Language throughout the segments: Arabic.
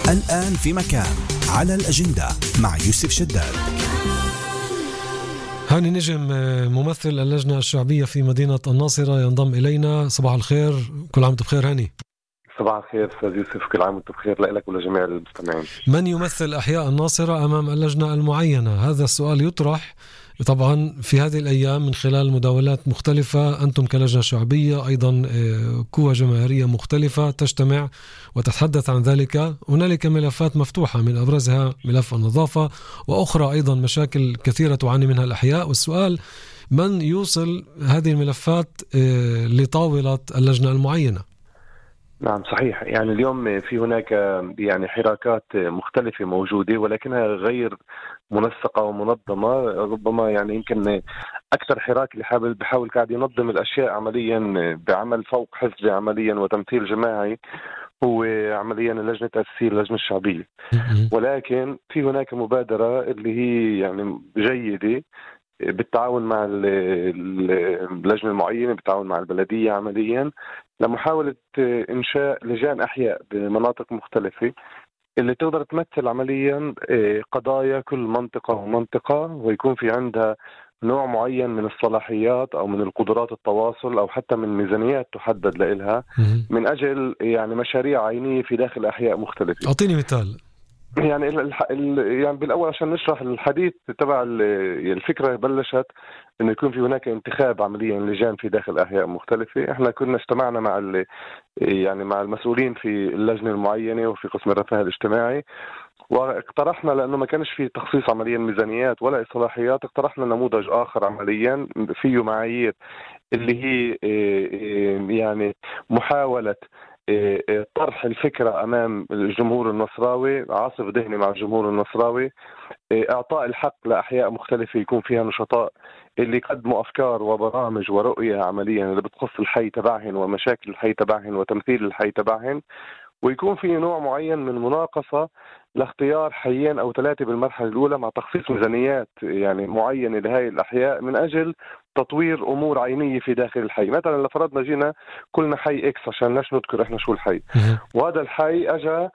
الآن في مكان على الأجندة مع يوسف شداد. هاني نجم ممثل اللجنة الشعبية في مدينة الناصرة ينضم إلينا. صباح الخير، كل عام وانت بخير هاني. صباح الخير أستاذ يوسف، كل عام وانت بخير لك ولجميع المستمعين. من يمثل أحياء الناصرة أمام اللجنة المعينة؟ هذا السؤال يطرح طبعا في هذه الأيام من خلال مداولات مختلفة. أنتم كلجنة شعبية أيضا قوى جماهيرية مختلفة تجتمع وتتحدث عن ذلك. هنالك ملفات مفتوحة من أبرزها ملف النظافة، وأخرى أيضا مشاكل كثيرة تعاني منها الأحياء. والسؤال من يوصل هذه الملفات لطاولة اللجنة المعينة؟ نعم صحيح، يعني اليوم في هناك يعني حراكات مختلفة موجودة ولكنها غير منسقة ومنظمة. ربما يعني يمكن أكثر حراك اللي بحاول قاعد ينظم الأشياء عمليا بعمل فوق حزبي عمليا وتمثيل جماعي هو عمليا لجنة تأسيسية اللجنة الشعبية. ولكن في هناك مبادرة اللي هي يعني جيدة بالتعاون مع اللجنة المعينة، بالتعاون مع البلدية عمليا لمحاولة إنشاء لجان أحياء بمناطق مختلفة اللي تقدر تمثل عمليا قضايا كل منطقة ومنطقة، ويكون في عندها نوع معين من الصلاحيات أو من القدرات التواصل أو حتى من ميزانيات تحدد لإلها من أجل يعني مشاريع عينية في داخل أحياء مختلفة. أعطيني مثال. يعني يعني بالأول عشان نشرح الحديث تبع الفكرة بلشت إنه يكون في هناك انتخاب عمليا لجان في داخل أحياء مختلفة. إحنا كنا اجتمعنا مع يعني مع المسؤولين في اللجنة المعينة وفي قسم الرفاه الاجتماعي، واقترحنا لأنه ما كانش في تخصيص عمليا ميزانيات ولا صلاحيات، اقترحنا نموذج آخر عمليا فيه معايير اللي هي يعني محاولة طرح الفكرة أمام الجمهور النصراوي، عاصف ذهني مع الجمهور النصراوي، إعطاء الحق لأحياء مختلفة يكون فيها نشطاء اللي يقدموا أفكار وبرامج ورؤية عمليا اللي بتخص الحي تبعهن ومشاكل الحي تبعهن وتمثيل الحي تبعهن، ويكون في نوع معين من مناقصة لاختيار حيين أو 3 بالمرحلة الأولى مع تخصيص ميزانيات يعني معينة لهذه الأحياء من أجل تطوير أمور عينية في داخل الحي. مثلا لفرضنا جينا كلنا حي إكس عشان لاش نذكر إحنا شو الحي، وهذا الحي أجا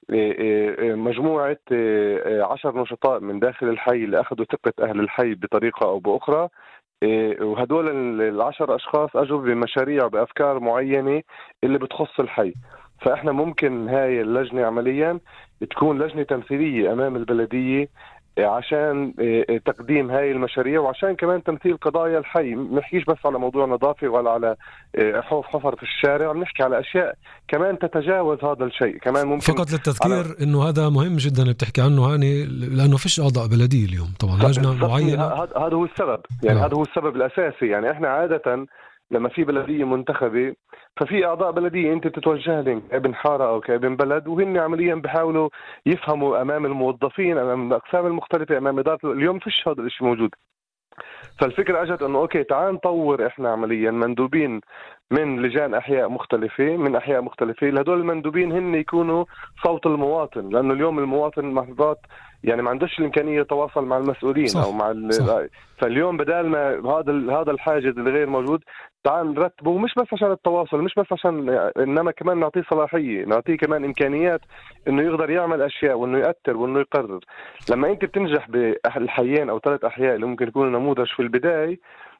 مجموعة 10 نشطاء من داخل الحي اللي أخذوا ثقة أهل الحي بطريقة أو بأخرى، وهدول 10 أشخاص أجوا بمشاريع بأفكار معينة اللي بتخص الحي. فإحنا ممكن هاي اللجنة عمليا تكون لجنة تمثيلية أمام البلدية عشان تقديم هاي المشاريع وعشان كمان تمثيل قضايا الحي. ما نحكيش بس على موضوع نظافة ولا على حفر في الشارع، بنحكي على أشياء كمان تتجاوز هذا الشيء. كمان ممكن فقط للتذكير إنه هذا مهم جدا اللي بتحكي عنه هاني، لأنه فيش أعضاء بلدية اليوم طبعا لجنة معينة. هذا هو السبب يعني هذا هو السبب الأساسي. يعني إحنا عادة لما في بلدية منتخبة ففي أعضاء بلدية أنت تتوجه لهم كابن حارة أو كابن بلد، وهن عمليا بيحاولوا يفهموا أمام الموظفين أمام الأقسام المختلفة أمام إدارة. اليوم فيش هذا الشيء موجود. فالفكرة أجت أنه أوكي تعال نطور إحنا عمليا مندوبين من لجان أحياء مختلفة من أحياء مختلفة، لهدول المندوبين هن يكونوا صوت المواطن، لأنه اليوم المواطن محظات يعني ما عندوش الإمكانية يتواصل مع المسؤولين صح. أو مع فاليوم بدال ما هذا الحاجز اللي غير موجود تعال نرتبه، مش بس عشان التواصل، مش بس عشان، إنما كمان نعطيه صلاحية، نعطيه كمان إمكانيات إنه يقدر يعمل أشياء وإنه يأثر وإنه يقرر. لما أنت بتنجح بالحيين أو 3 أحياء اللي ممكن يكونوا نموذج في البداية